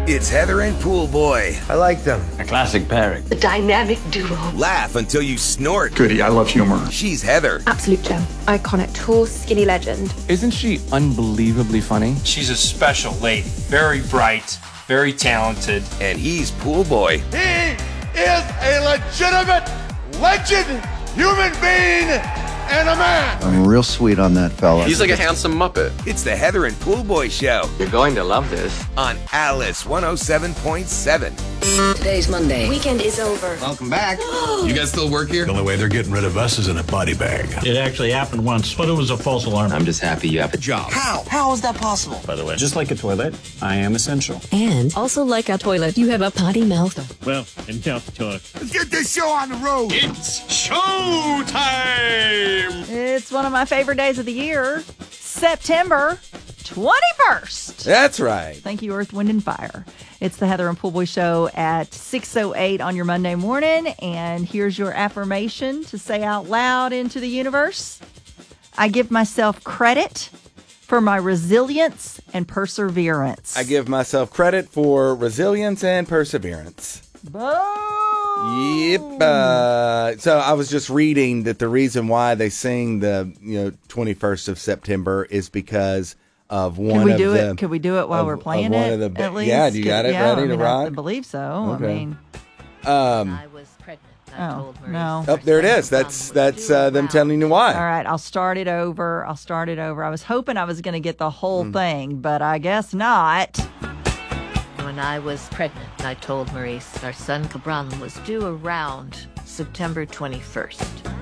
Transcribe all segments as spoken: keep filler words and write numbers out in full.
It's Heather and Pool Boy. I like them. A classic pairing. The dynamic duo. Laugh until you snort. Goody, I love humor. She's Heather. Absolute gem. Iconic. Tall, skinny legend. Isn't she unbelievably funny? She's a special lady. Very bright, very talented. And he's Pool Boy. He is a legitimate legend, human being, and a man. I'm real sweet on that fella. He's like a handsome Muppet. It's the Heather and Pool Boy Show You're going to love this. on Alice one oh seven point seven. Today's Monday. Weekend is over. Welcome back. You guys still work here? The only way they're getting rid of us is in a body bag. It actually happened once, but it was a false alarm. I'm just happy you have a job. How? How is that possible? By the way, just like a toilet, I am essential. And also like a toilet, you have a potty mouth. Well, enough talk. Let's get this show on the road. It's showtime! It's one of my favorite days of the year, September twenty-first. That's right. Thank you, Earth, Wind, and Fire. It's the Heather and Pool Boy Show at six oh eight on your Monday morning. And here's your affirmation to say out loud into the universe. I give myself credit for my resilience and perseverance. I give myself credit for resilience and perseverance. Boom! Yep. Uh, so I was just reading that the reason why they sing the you know twenty-first of September is because of one Can we of do the, it? Can we do it while of- we're of playing one it? of the- at least? yeah, do you got it yeah, ready I to mean, rock? I believe so. Okay. I mean, Um, I was pregnant. I Oh, told Maurice no. oh, there it is. That's that's uh, them telling you why. all right, I'll start it over. I'll start it over. I was hoping I was going to get the whole Mm. thing, but I guess not. When I was pregnant, I told Maurice our son Cabran was due around September twenty-first.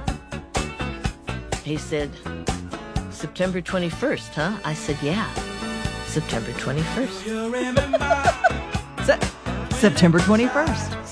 He said, September twenty-first, huh? I said, yeah, September twenty-first. Se- September twenty-first.